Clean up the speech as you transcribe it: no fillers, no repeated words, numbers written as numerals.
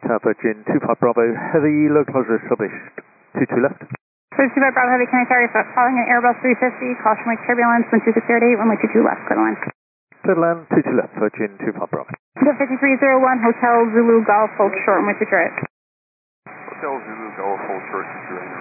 Virgin 25 Bravo, heavy localizer established. 22 left. 25 Bravo Heavy, can I carry following an Airbus 350, caution with turbulence, 12608, runway 22 left, clear to land. Clear to land, 22 left, Virgin 25 Bravo. The 5301, Hotel Zulu Golf, hold short, runway 2 right. Hotel Zulu Golf, hold short, 2 right.